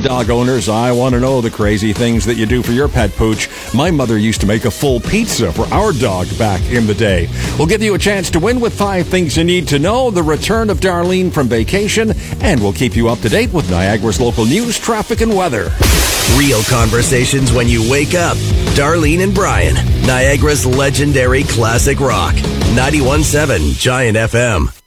dog owners, I want to know the crazy things that you do for your pet pooch. My mother used to make a full pizza for our dog back in the day. We'll give you a chance to win with 5 things you need to know, the return of Darlene from vacation, and we'll keep you up to date with Niagara's local news, traffic, and weather. Real conversations when you wake up. Darlene and Brian, Niagara's legendary classic rock. 91.7 Giant FM.